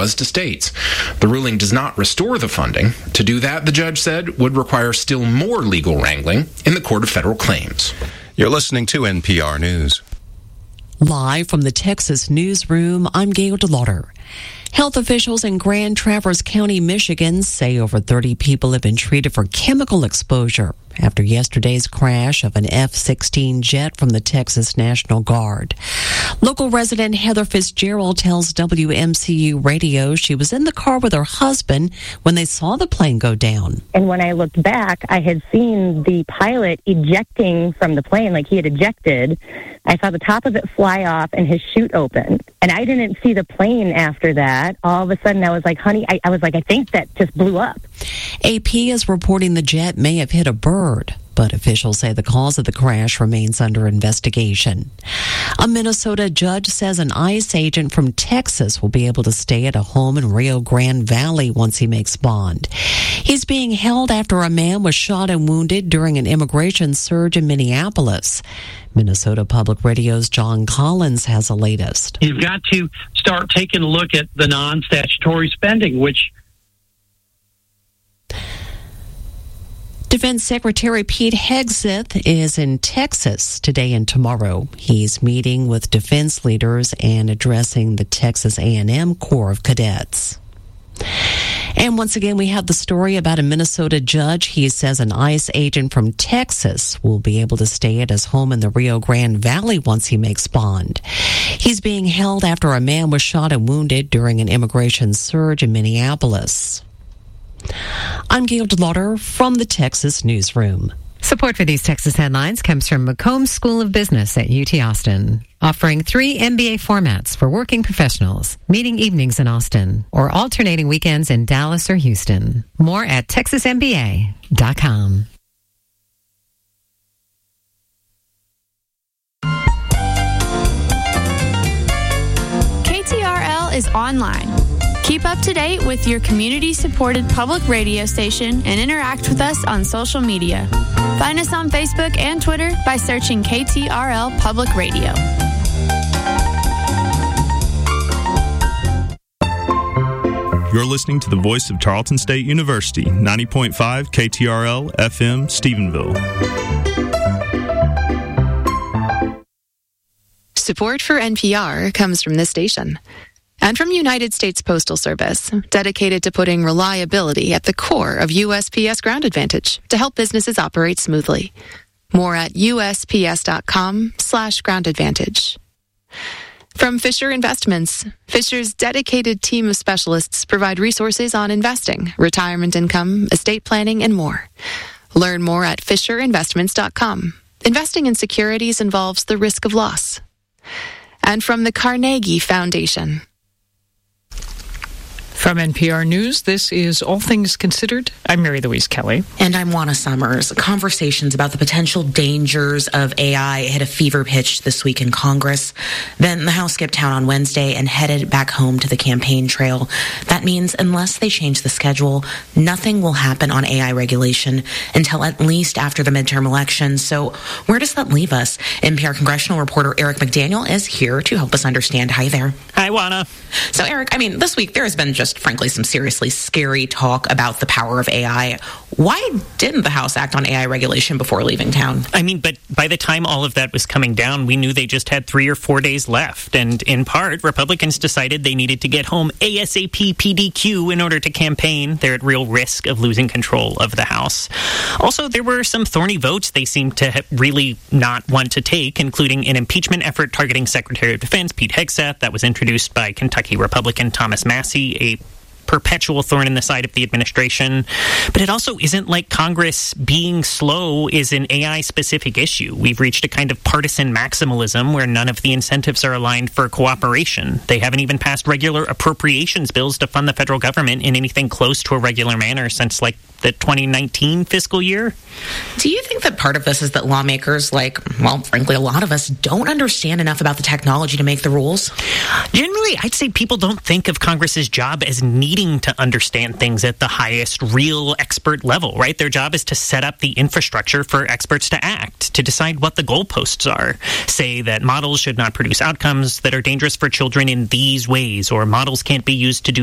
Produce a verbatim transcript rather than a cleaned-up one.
was to states. The ruling does not restore the funding. To do that, the judge said, would require still more legal wrangling in the Court of Federal Claims. You're listening to N P R News. Live from the Texas newsroom, I'm Gail DeLauder. Health officials in Grand Traverse County, Michigan say over thirty people have been treated for chemical exposure after yesterday's crash of an F sixteen jet from the Texas National Guard. Local resident Heather Fitzgerald tells W M C U Radio she was in the car with her husband when they saw the plane go down. And when I looked back, I had seen the pilot ejecting from the plane, like he had ejected. I saw the top of it fly off and his chute open. And I didn't see the plane after that. All of a sudden, I was like, honey, I, I was like, I think that just blew up. A P is reporting the jet may have hit a bird, but officials say the cause of the crash remains under investigation. A Minnesota judge says an ICE agent from Texas will be able to stay at a home in Rio Grande Valley once he makes bond. He's being held after a man was shot and wounded during an immigration surge in Minneapolis. Minnesota Public Radio's John Collins has the latest. You've got to start taking a look at the non-statutory spending, which Defense Secretary Pete Hegseth is in Texas today and tomorrow. He's meeting with defense leaders and addressing the Texas A and M Corps of Cadets. And once again, we have the story about a Minnesota judge. He says an ICE agent from Texas will be able to stay at his home in the Rio Grande Valley once he makes bond. He's being held after a man was shot and wounded during an immigration surge in Minneapolis. I'm Gail DeLauder from the Texas Newsroom. Support for these Texas headlines comes from McCombs School of Business at U T Austin, offering three M B A formats for working professionals, meeting evenings in Austin, or alternating weekends in Dallas or Houston. More at texas m b a dot com. K T R L is online. Keep up to date with your community-supported public radio station and interact with us on social media. Find us on Facebook and Twitter by searching K T R L Public Radio. You're listening to the voice of Tarleton State University, ninety point five K T R L F M, Stephenville. Support for N P R comes from this station. And from United States Postal Service, dedicated to putting reliability at the core of U S P S Ground Advantage to help businesses operate smoothly. More at U S P S dot com slash ground advantage. From Fisher Investments, Fisher's dedicated team of specialists provide resources on investing, retirement income, estate planning, and more. Learn more at fisher investments dot com. Investing in securities involves the risk of loss. And from the Carnegie Foundation. From N P R News, this is All Things Considered. I'm Mary Louise Kelly. And I'm Juana Summers. Conversations about the potential dangers of A I hit a fever pitch this week in Congress. Then the House skipped town on Wednesday and headed back home to the campaign trail. That means unless they change the schedule, nothing will happen on A I regulation until at least after the midterm elections. So where does that leave us? N P R congressional reporter Eric McDaniel is here to help us understand. Hi there. Hi, Juana. So, Eric, I mean, this week there has been just frankly, some seriously scary talk about the power of A I. Why didn't the House act on A I regulation before leaving town? I mean, but by the time all of that was coming down, we knew they just had three or four days left. And in part, Republicans decided they needed to get home ASAP P D Q in order to campaign. They're at real risk of losing control of the House. Also, there were some thorny votes they seemed to really not want to take, including an impeachment effort targeting Secretary of Defense Pete Hegseth that was introduced by Kentucky Republican Thomas Massie, a perpetual thorn in the side of the administration. But it also isn't like Congress being slow is an A I-specific issue. We've reached a kind of partisan maximalism where none of the incentives are aligned for cooperation. They haven't even passed regular appropriations bills to fund the federal government in anything close to a regular manner since, like, the twenty nineteen fiscal year. Do you think that part of this is that lawmakers, like, well, frankly, a lot of us, don't understand enough about the technology to make the rules? Generally, I'd say people don't think of Congress's job as needing to understand things at the highest real expert level, right? Their job is to set up the infrastructure for experts to act, to decide what the goalposts are. Say that models should not produce outcomes that are dangerous for children in these ways, or models can't be used to do